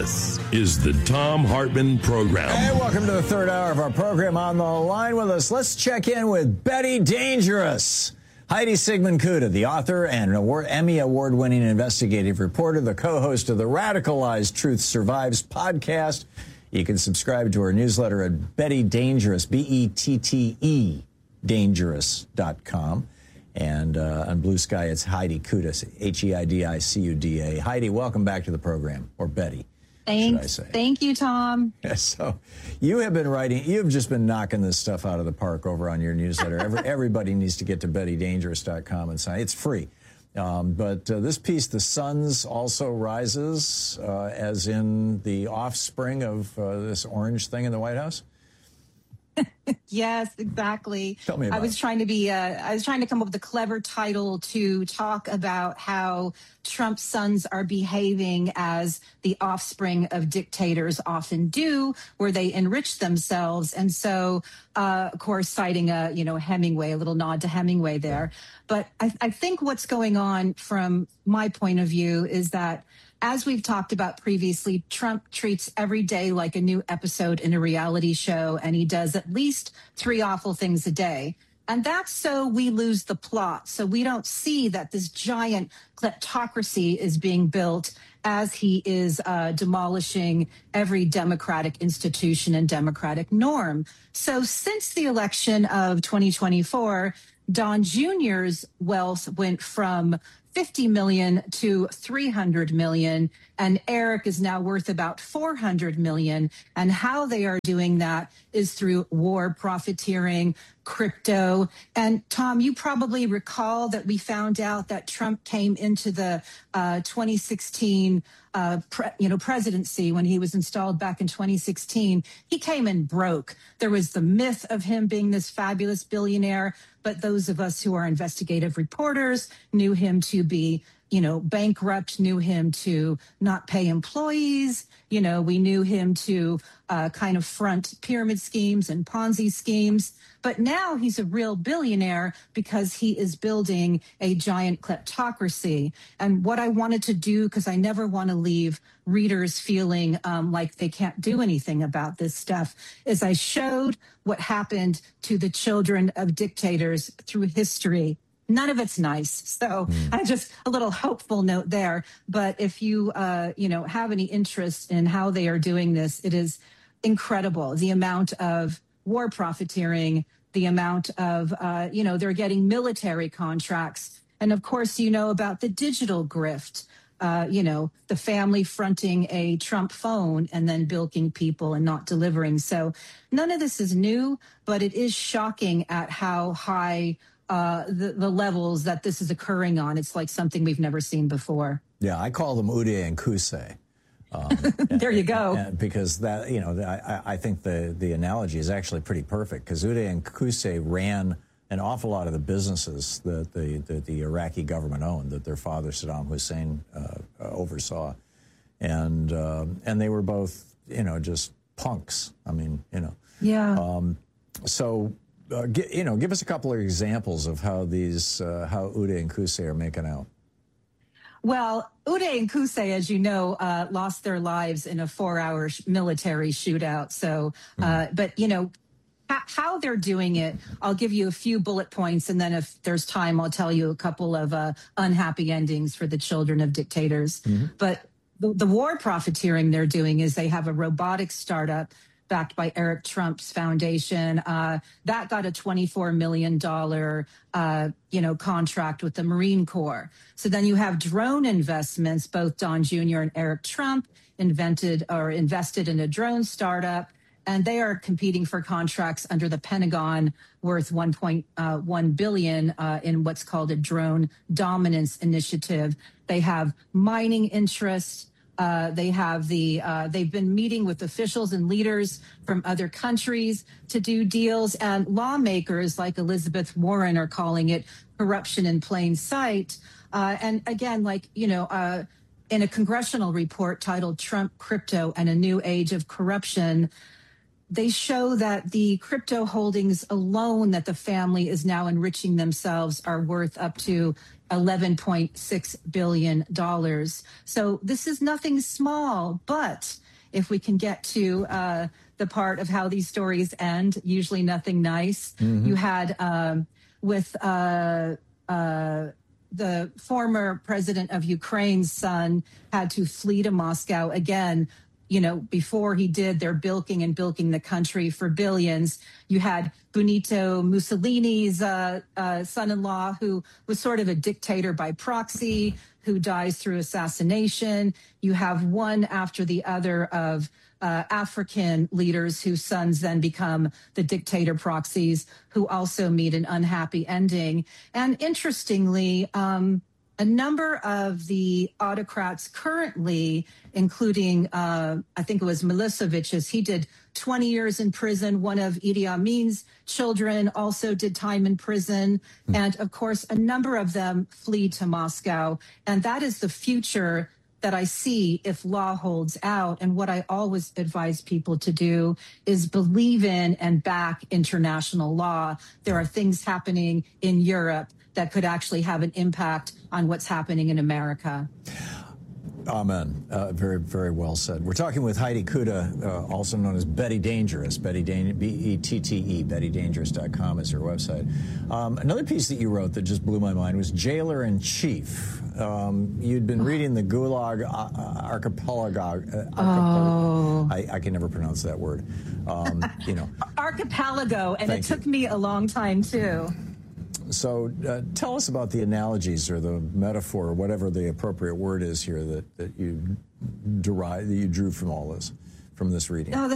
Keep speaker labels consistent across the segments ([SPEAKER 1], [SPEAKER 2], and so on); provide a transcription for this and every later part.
[SPEAKER 1] This is the Thom Hartmann Program.
[SPEAKER 2] Hey, welcome to the third hour of our program. On the line with us, let's check in with Betty Dangerous. Heidi Sigmund-Kuta, the author and Emmy Award-winning investigative reporter, the co-host of the Radicalized Truth Survives podcast. You can subscribe to her newsletter at Betty Dangerous, B-E-T-T-E, dangerous.com. And on Blue Sky, it's Heidi Kuda, H-E-I-D-I-C-U-D-A. Heidi, welcome back to the program, or Betty.
[SPEAKER 3] Thanks. Thank you, Tom.
[SPEAKER 2] So you have been writing, you've just been knocking this stuff out of the park over on your newsletter. Everybody needs to get to bettydangerous.com and sign. It's free. But this piece, The Suns Also Rises, as in the offspring of this orange thing in the White House?
[SPEAKER 3] Yes, exactly.
[SPEAKER 2] Tell me about
[SPEAKER 3] I was trying to come up with a clever title to talk about how Trump's sons are behaving as the offspring of dictators often do, where they enrich themselves. And so, of course, citing Hemingway, a little nod to Hemingway there. But I think what's going on from my point of view is that, as we've talked about previously, Trump treats every day like a new episode in a reality show, and he does at least 3 awful things a day. And that's so we lose the plot. So we don't see that this giant kleptocracy is being built as he is demolishing every democratic institution and democratic norm. So since the election of 2024, Don Jr.'s wealth went from 50 million to 300 million, and Eric is now worth about 400 million. And how they are doing that is through war profiteering, crypto. And Tom, you probably recall that we found out that Trump came into the 2016 presidency when he was installed back in 2016. He came in broke. There was the myth of him being this fabulous billionaire, but those of us who are investigative reporters knew him to be, bankrupt, knew him to not pay employees. We knew him to kind of front pyramid schemes and Ponzi schemes. But now he's a real billionaire because he is building a giant kleptocracy. And what I wanted to do, because I never want to leave readers feeling like they can't do anything about this stuff, is I showed what happened to the children of dictators through history. None of it's nice. So I just a little hopeful note there. But if you, have any interest in how they are doing this, it is incredible. The amount of war profiteering, the amount of, they're getting military contracts. And of course, about the digital grift, the family fronting a Trump phone and then bilking people and not delivering. So none of this is new, but it is shocking at how high the levels that this is occurring on. It's like something we've never seen before.
[SPEAKER 2] Yeah, I call them Uday and Qusay.
[SPEAKER 3] There you go.
[SPEAKER 2] Because that, I think the analogy is actually pretty perfect, because Uday and Qusay ran an awful lot of the businesses that the Iraqi government owned, that their father Saddam Hussein oversaw, and they were both just punks.
[SPEAKER 3] Yeah.
[SPEAKER 2] So. Give us a couple of examples of how how Uday and Qusay are making out.
[SPEAKER 3] Well, Uday and Qusay, as you know, lost their lives in a 4-hour military shootout. So, but how they're doing it, I'll give you a few bullet points, and then if there's time, I'll tell you a couple of unhappy endings for the children of dictators. But the war profiteering they're doing is they have a robotics startup backed by Eric Trump's foundation. That got a $24 million, contract with the Marine Corps. So then you have drone investments. Both Don Jr. and Eric Trump invested in a drone startup, and they are competing for contracts under the Pentagon worth $1.1 billion in what's called a drone dominance initiative. They have mining interests. They've been meeting with officials and leaders from other countries to do deals, and lawmakers like Elizabeth Warren are calling it corruption in plain sight. And again, in a congressional report titled Trump Crypto and a New Age of Corruption, they show that the crypto holdings alone that the family is now enriching themselves are worth up to $11.6 billion. So this is nothing small, but if we can get to the part of how these stories end, usually nothing nice. You had with the former president of Ukraine's son had to flee to Moscow again. You know, before he did, they're bilking the country for billions. You had Benito Mussolini's son-in-law, who was sort of a dictator by proxy, who dies through assassination. You have one after the other of African leaders whose sons then become the dictator proxies, who also meet an unhappy ending. And interestingly, a number of the autocrats currently, including, I think it was Milosevic, he did 20 years in prison. One of Idi Amin's children also did time in prison. And of course, a number of them flee to Moscow. And that is the future that I see if law holds out. And what I always advise people to do is believe in and back international law. There are things happening in Europe that could actually have an impact on what's happening in America.
[SPEAKER 2] Amen. Very, very well said. We're talking with Heidi Kuta, also known as Betty Dangerous, B-E-T-T-E, BettyDangerous.com is her website. Another piece that you wrote that just blew my mind was Jailer in Chief. You'd been reading the Gulag Archipelago. I can never pronounce that word.
[SPEAKER 3] Archipelago, and it took me a long time, too.
[SPEAKER 2] So tell us about the analogies or the metaphor or whatever the appropriate word is here that you drew from all this, from this reading.
[SPEAKER 3] Oh, that's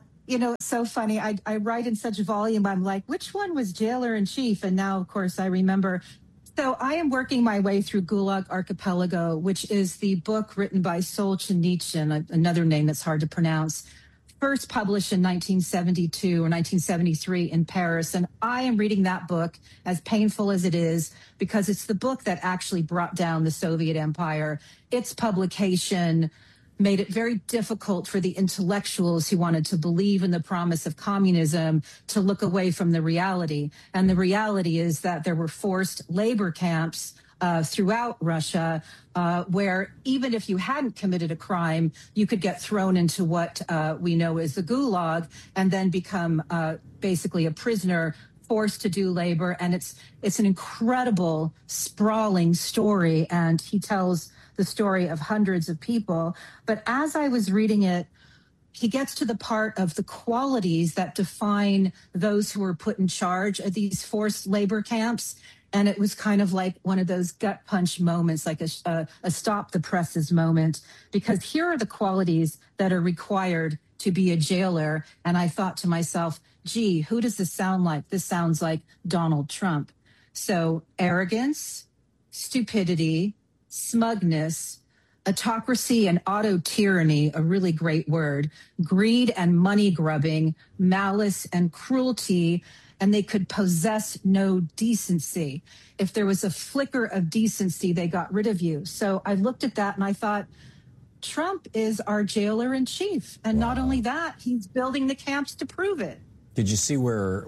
[SPEAKER 3] so funny. I write in such volume. I'm like, which one was Jailer in Chief? And now, of course, I remember. So I am working my way through Gulag Archipelago, which is the book written by Solzhenitsyn, another name that's hard to pronounce, first published in 1972 or 1973 in Paris. And I am reading that book, as painful as it is, because it's the book that actually brought down the Soviet Empire. Its publication made it very difficult for the intellectuals who wanted to believe in the promise of communism to look away from the reality. And the reality is that there were forced labor camps throughout Russia, where even if you hadn't committed a crime, you could get thrown into what we know as the Gulag and then become basically a prisoner, forced to do labor. And it's an incredible, sprawling story. And he tells the story of hundreds of people. But as I was reading it, he gets to the part of the qualities that define those who were put in charge of these forced labor camps. And it was kind of like one of those gut punch moments, like a stop the presses moment, because here are the qualities that are required to be a jailer. And I thought to myself, gee, who does this sound like? This sounds like Donald Trump. So arrogance, stupidity, smugness, autocracy and auto-tyranny, a really great word, greed and money grubbing, malice and cruelty, and they could possess no decency. If there was a flicker of decency, they got rid of you. So I looked at that and I thought, Trump is our jailer in chief. And not only that, he's building the camps to prove it.
[SPEAKER 2] Did you see where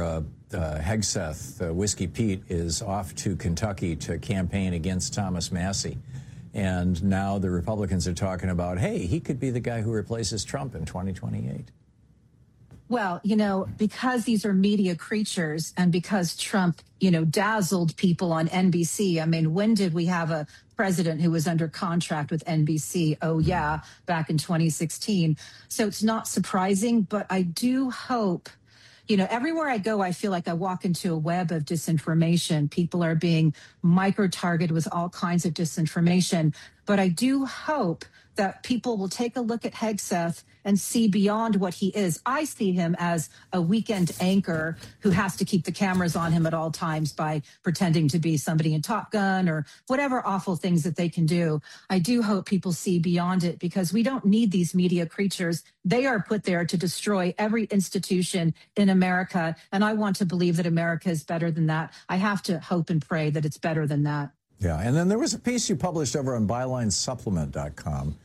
[SPEAKER 2] Hegseth, Whiskey Pete, is off to Kentucky to campaign against Thomas Massie? And now the Republicans are talking about, hey, he could be the guy who replaces Trump in 2028.
[SPEAKER 3] Well, because these are media creatures and because Trump, dazzled people on NBC. I mean, when did we have a president who was under contract with NBC? Oh, yeah, back in 2016. So it's not surprising, but I do hope, everywhere I go, I feel like I walk into a web of disinformation. People are being micro-targeted with all kinds of disinformation. But I do hope that people will take a look at Hegseth and see beyond what he is. I see him as a weekend anchor who has to keep the cameras on him at all times by pretending to be somebody in Top Gun or whatever awful things that they can do. I do hope people see beyond it, because we don't need these media creatures. They are put there to destroy every institution in America. And I want to believe that America is better than that. I have to hope and pray that it's better than that.
[SPEAKER 2] Yeah, and then there was a piece you published over on BylineSupplement.com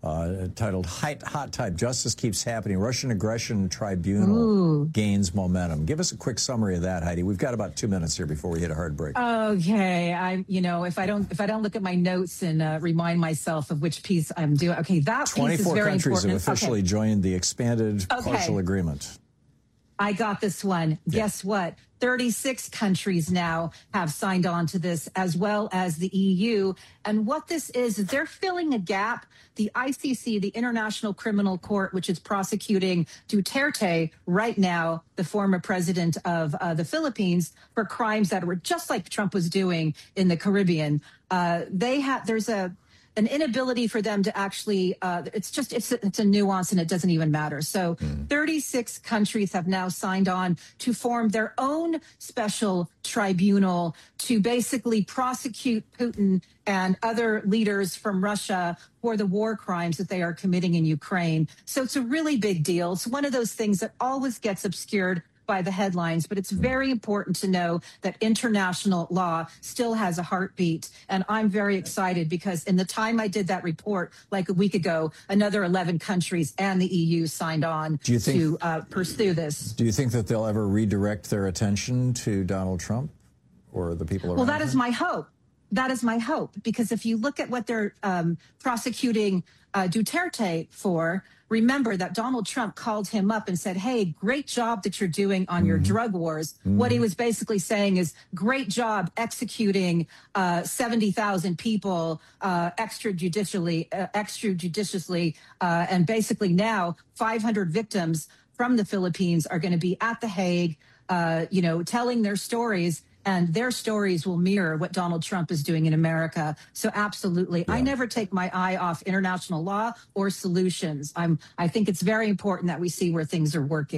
[SPEAKER 2] titled Hot Type, Justice Keeps Happening, Russian Aggression Tribunal Gains Momentum. Give us a quick summary of that, Heidi. We've got about 2 minutes here before we hit a hard break.
[SPEAKER 3] Okay. If I don't look at my notes and remind myself of which piece I'm doing. Okay, that piece is very important.
[SPEAKER 2] 24 countries have officially joined the expanded partial agreement.
[SPEAKER 3] I got this one. Yeah. Guess what? 36 countries now have signed on to this, as well as the EU. And what this is they're filling a gap. The ICC, the International Criminal Court, which is prosecuting Duterte right now, the former president of the Philippines, for crimes that were just like Trump was doing in the Caribbean. There's an inability for them to actually, it's a nuance and it doesn't even matter. So 36 countries have now signed on to form their own special tribunal to basically prosecute Putin and other leaders from Russia for the war crimes that they are committing in Ukraine. So it's a really big deal. It's one of those things that always gets obscured by the headlines, but it's very important to know that international law still has a heartbeat. And I'm very excited because in the time I did that report, like a week ago, another 11 countries and the EU signed on to pursue this.
[SPEAKER 2] Do you think that they'll ever redirect their attention to Donald Trump or the people around him?
[SPEAKER 3] Well, that is my hope. That is my hope, because if you look at what they're prosecuting Duterte for, remember that Donald Trump called him up and said, hey, great job that you're doing on your drug wars. What he was basically saying is, great job executing 70,000 people extrajudiciously, and basically now 500 victims from the Philippines are going to be at The Hague, telling their stories. And their stories will mirror what Donald Trump is doing in America. So absolutely. Yeah. I never take my eye off international law or solutions. I think it's very important that we see where things are working.